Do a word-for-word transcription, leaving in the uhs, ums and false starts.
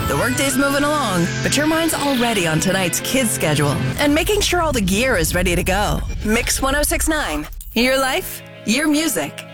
The workday's moving along, but your mind's already on tonight's kids' schedule and making sure all the gear is ready to go. Mix one oh six point nine. Your life, your music.